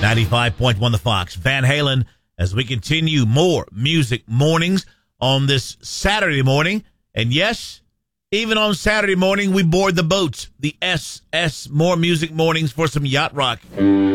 95.1 The Fox. Van Halen, as we continue more music mornings on this Saturday morning. And yes, even on Saturday morning, we board the boats. The SS More Music Mornings for some yacht rock.